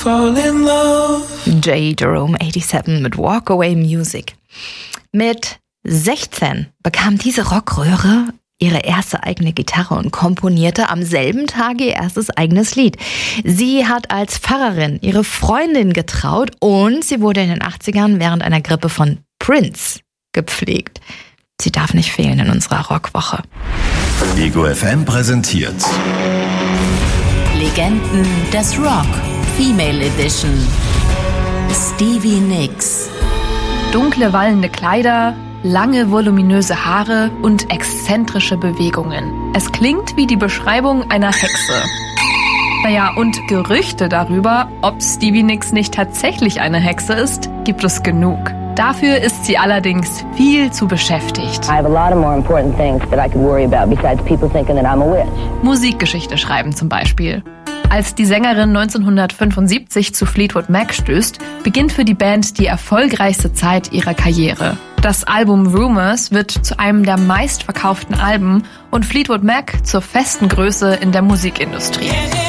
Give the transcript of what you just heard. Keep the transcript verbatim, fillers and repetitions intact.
Fall in love. J. Jerome siebenundachtzig mit Walk Away Music. Mit sechzehn bekam diese Rockröhre ihre erste eigene Gitarre und komponierte am selben Tag ihr erstes eigenes Lied. Sie hat als Pfarrerin ihre Freundin getraut und sie wurde in den achtzigern während einer Grippe von Prince gepflegt. Sie darf nicht fehlen in unserer Rockwoche. Ego F M präsentiert Legenden des Rock, Female Edition. Stevie Nicks. Dunkle, wallende Kleider, lange, voluminöse Haare und exzentrische Bewegungen. Es klingt wie die Beschreibung einer Hexe. Naja, und Gerüchte darüber, ob Stevie Nicks nicht tatsächlich eine Hexe ist, gibt es genug. Dafür ist sie allerdings viel zu beschäftigt. I have a lot of more important things that I could worry about besides people thinking that I'm a witch. Musikgeschichte schreiben zum Beispiel. Als die Sängerin neunzehnhundertfünfundsiebzig zu Fleetwood Mac stößt, beginnt für die Band die erfolgreichste Zeit ihrer Karriere. Das Album Rumours wird zu einem der meistverkauften Alben und Fleetwood Mac zur festen Größe in der Musikindustrie.